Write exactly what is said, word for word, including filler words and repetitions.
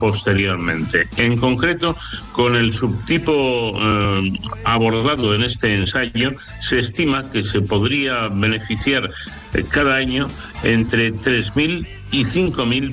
posteriormente. En concreto, con el subtipo eh, abordado en este ensayo, se estima que se podría beneficiar eh, cada año entre tres mil y cinco mil